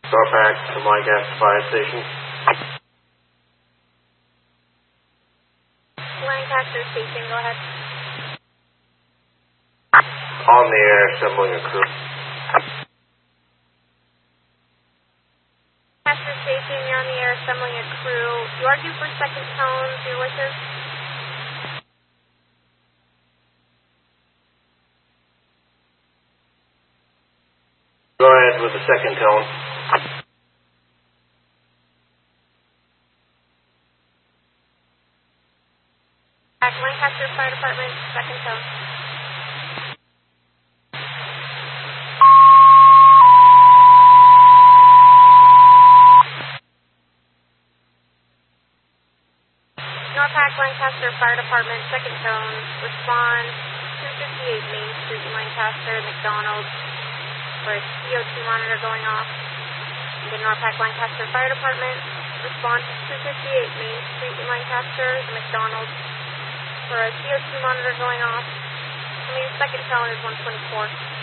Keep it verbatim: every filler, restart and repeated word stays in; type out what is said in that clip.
Norpac to Lancaster Fire Station. Lancaster Station, go ahead. On the air, assembling a crew. Lancaster Station, you're on the air assembling a crew. You are due for second tones, your wishes? Go ahead with the second tone. Lancaster Fire Department, second tone. Norpac Lancaster Fire Department, second tone. Respond two fifty-eight Main Street in Lancaster, McDonald's, for a C O two monitor going off. The Norpac Lancaster Fire Department, respond to two fifty-eight Main Street in Lancaster, the McDonald's, for a C O two monitor going off. I mean, second tone is one twenty-four.